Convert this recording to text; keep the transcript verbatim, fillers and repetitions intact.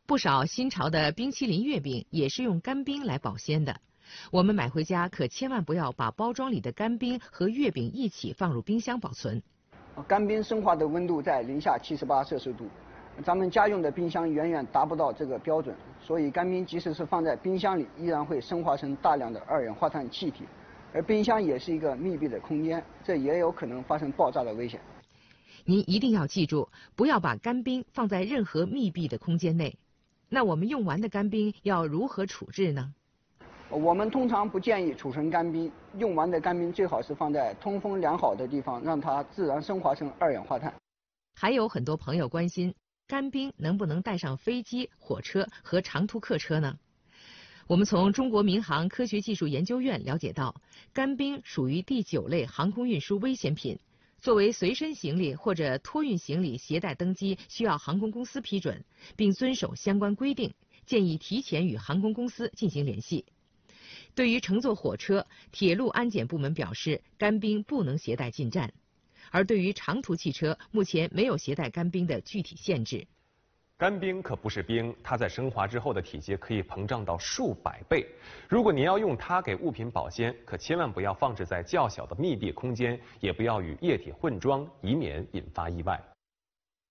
不少新潮的冰淇淋月饼也是用干冰来保鲜的。我们买回家可千万不要把包装里的干冰和月饼一起放入冰箱保存。 干冰升华的温度在零下七十八摄氏度，咱们家用的冰箱远远达不到这个标准，所以干冰即使是放在冰箱里，依然会升华成大量的二氧化碳气体。而冰箱也是一个密闭的空间，这也有可能发生爆炸的危险。 您一定要记住，不要把干冰放在任何密闭的空间内。那我们用完的干冰要如何处置呢？ 我们通常不建议储存干冰，用完的干冰最好是放在通风良好的地方，让它自然升华成二氧化碳。 还有很多朋友关心，干冰能不能带上飞机、火车和长途客车呢？我们从中国民航科学技术研究院了解到，干冰属于第九类航空运输危险品，作为随身行李或者托运行李携带登机需要航空公司批准，并遵守相关规定，建议提前与航空公司进行联系。对于乘坐火车，铁路安检部门表示，干冰不能携带进站；而对于长途汽车，目前没有携带干冰的具体限制。 干冰可不是冰，它在升华之后的体积可以膨胀到数百倍。如果您要用它给物品保鲜，可千万不要放置在较小的密闭空间，也不要与液体混装，以免引发意外。